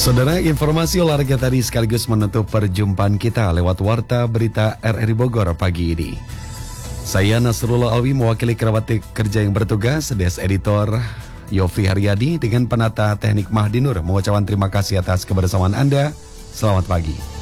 Saudara, informasi olahraga tadi sekaligus menutup perjumpaan kita lewat Warta Berita RRI Bogor pagi ini. Saya Nasrullah Alwi mewakili kerabat kerja yang bertugas, Des Editor Yofi Haryadi dengan penata teknik Mahdi Nur mengucapkan terima kasih atas kebersamaan Anda. Selamat pagi.